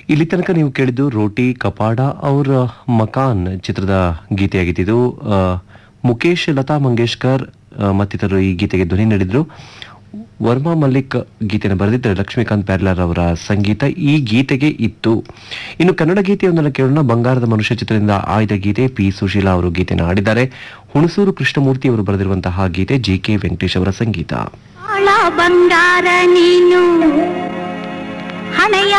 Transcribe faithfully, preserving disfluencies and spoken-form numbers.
ಇಲ್ಲಿ ತನಕ ನೀವು ಕೇಳಿದ್ದು ರೋಟಿ ಕಪಾಡ ಅವರ ಮಕಾನ್ ಚಿತ್ರದ ಗೀತೆಯಾಗಿದ್ದು ಮುಖೇಶ್ ಲತಾ ಮಂಗೇಶ್ಕರ್ ಮತ್ತಿತರರು ಈ ಗೀತೆಗೆ ಧ್ವನಿ ನೀಡಿದ್ರು. ವರ್ಮಾ ಮಲ್ಲಿಕ್ ಗೀತೆಯನ್ನು ಬರೆದಿದ್ದರೆ ಲಕ್ಷ್ಮೀಕಾಂತ್ ಪ್ಯಾರ್ಲಾರ್ ಅವರ ಸಂಗೀತ ಈ ಗೀತೆಗೆ ಇತ್ತು. ಇನ್ನು ಕನ್ನಡ ಗೀತೆಯೊಂದನ್ನು ಕೇಳೋಣ. ಬಂಗಾರದ ಮನುಷ್ಯ ಚಿತ್ರದಿಂದ ಆಯ್ದ ಗೀತೆ ಪಿ ಸುಶೀಲಾ ಅವರು ಗೀತೆಯನ್ನು ಹಾಡಿದ್ದಾರೆ. ಹುಣಸೂರು ಕೃಷ್ಣಮೂರ್ತಿ ಅವರು ಬರೆದಿರುವಂತಹ ಗೀತೆ ಜಿ ಕೆ ವೆಂಕಟೇಶ್ ಅವರ ಸಂಗೀತ. ಬಂಗಾರ ನೀನು ಹಣೆಯ